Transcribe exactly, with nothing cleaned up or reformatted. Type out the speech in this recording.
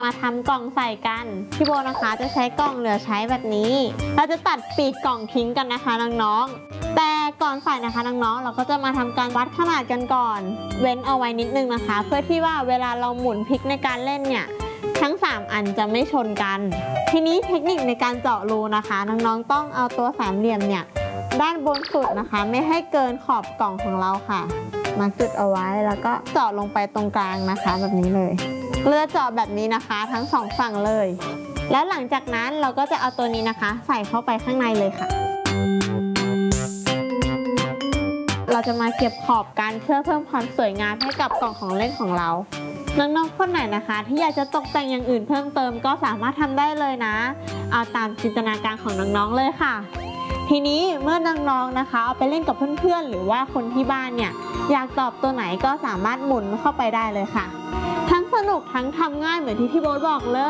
มาทำกล่องใส่กันพี่โบนะคะจะใช้กล่องเหลือใช้แบบนี้เราจะตัดปีกกล่องทิ้งกันนะคะน้องๆแต่ก่อนใส่นะคะน้องๆเราก็จะมาทำการวัดขนาดกันก่อนเว้นเอาไว้นิดนึงนะคะเพื่อที่ว่าเวลาเราหมุนพลิกในการเล่นเนี่ยทั้งสามอันจะไม่ชนกันทีนี้เทคนิคในการเจาะรูนะคะน้องๆต้องเอาตัวสามเหลี่ยมเนี่ยด้านบนสุดนะคะไม่ให้เกินขอบกล่องของเราค่ะมาจุดเอาไว้แล้วก็เจาะลงไปตรงกลางนะคะแบบนี้เลยเราจะเจาะแบบนี้นะคะทั้งสองฝั่งเลยแล้วหลังจากนั้นเราก็จะเอาตัวนี้นะคะใส่เข้าไปข้างในเลยค่ะเราจะมาเก็บขอบกันเพื่อเพิ่มความสวยงามให้กับกล่องของเล่นของเราน้องๆคนไหนนะคะที่อยากจะตกแต่งอย่างอื่นเพิ่มเติมก็สามารถทำได้เลยนะเอาตามจินตนาการของน้องๆเลยค่ะทีนี้เมื่อน้องๆนะคะเอาไปเล่นกับเพื่อนๆหรือว่าคนที่บ้านเนี่ยอยากตอบตัวไหนก็สามารถหมุนเข้าไปได้เลยค่ะทั้งสนุกทั้งทำง่ายเหมือนที่พี่โบ๊ทบอกเลย